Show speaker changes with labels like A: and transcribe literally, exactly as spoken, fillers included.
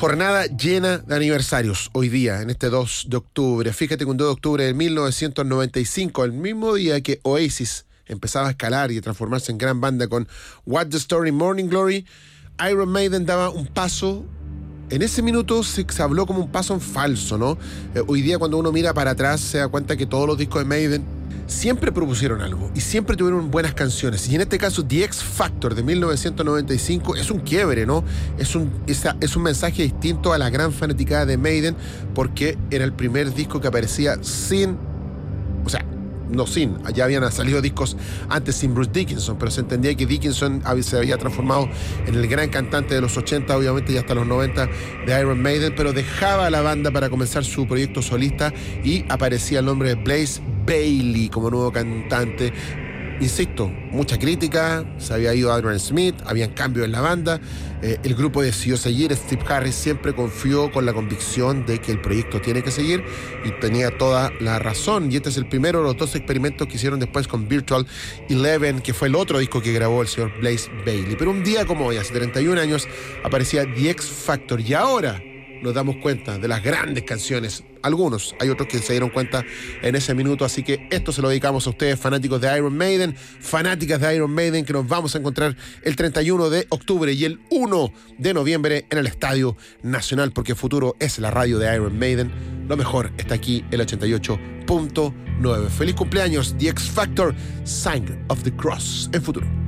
A: Jornada llena de aniversarios hoy día, en este dos de octubre. Fíjate que un dos de octubre de mil novecientos noventa y cinco, el mismo día que Oasis empezaba a escalar y a transformarse en gran banda con What's the Story, Morning Glory, Iron Maiden daba un paso. En ese minuto se, se habló como un paso en falso, ¿no? Eh, hoy día cuando uno mira para atrás se da cuenta que todos los discos de Maiden siempre propusieron algo y siempre tuvieron buenas canciones. Y en este caso The X Factor de mil novecientos noventa y cinco es un quiebre, ¿no? Es un, es, es un mensaje distinto a la gran fanaticada de Maiden, porque era el primer disco que aparecía sin... O sea, no sin, ya habían salido discos antes sin Bruce Dickinson, pero se entendía que Dickinson se había transformado en el gran cantante de los ochenta, obviamente, y hasta los noventa de Iron Maiden, pero dejaba la banda para comenzar su proyecto solista y aparecía el nombre de Blaze Bayley como nuevo cantante. Insisto, mucha crítica, se había ido Adrian Smith, habían cambios en la banda, eh, el grupo decidió seguir, Steve Harris siempre confió con la convicción de que el proyecto tiene que seguir y tenía toda la razón, y este es el primero de los dos experimentos que hicieron después con Virtual Eleven, que fue el otro disco que grabó el señor Blaze Bayley. Pero un día como hoy, hace treinta y un años, aparecía The X Factor, y ahora nos damos cuenta de las grandes canciones. Algunos, hay otros que se dieron cuenta en ese minuto, así que esto se lo dedicamos a ustedes, fanáticos de Iron Maiden, fanáticas de Iron Maiden, que nos vamos a encontrar el treinta y uno de octubre y el uno de noviembre en el Estadio Nacional, porque Futuro es la radio de Iron Maiden. Lo mejor está aquí, el ochenta y ocho punto nueve. Feliz cumpleaños, The X Factor, Sign of the Cross, en Futuro.